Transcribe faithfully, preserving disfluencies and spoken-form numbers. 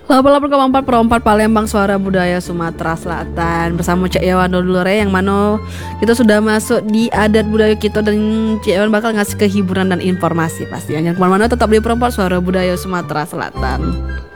delapan puluh delapan koma empat per empat Palembang, Suara Budaya Sumatera Selatan. Bersama Cek Yawando dulu re, yang mana kita sudah masuk di adat budaya kita, dan Cek Yawan bakal ngasih kehiburan dan informasi pastinya. Jangan kemana-mana, tetap di perempat Suara Budaya Sumatera Selatan.